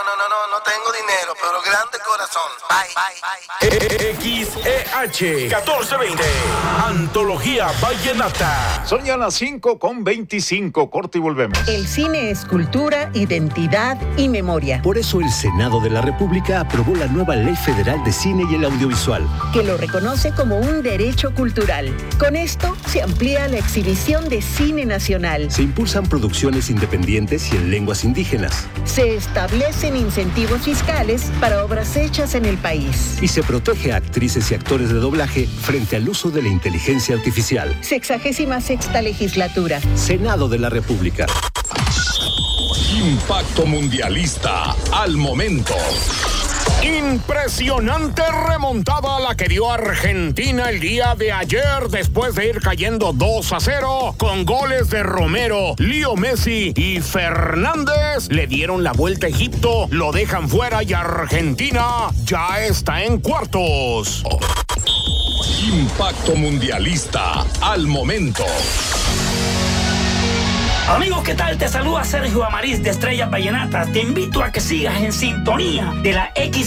No tengo dinero, pero grande corazón. XEH 1420, Antología Vallenata. Son ya las 5:25, corte y volvemos. El cine es cultura, identidad y memoria. Por eso el Senado de la República aprobó la nueva Ley Federal de Cine y el Audiovisual, que lo reconoce como un derecho cultural. Con esto se amplía la exhibición de cine nacional. Se impulsan producciones independientes y en lenguas indígenas. Se establecen incentivos fiscales para obras hechas en el país. Y se protege a actrices y actores de doblaje frente al uso de la inteligencia artificial. 66ª legislatura. Senado de la República. Impacto mundialista al momento. Impresionante remontada la que dio Argentina el día de ayer después de ir cayendo 2-0 con goles de Romero, Leo Messi y Fernández. Le dieron la vuelta a Egipto, lo dejan fuera y Argentina ya está en cuartos. Impacto mundialista al momento. Amigos, ¿qué tal? Te saluda Sergio Amariz de Estrellas Vallenatas. Te invito a que sigas en sintonía de la X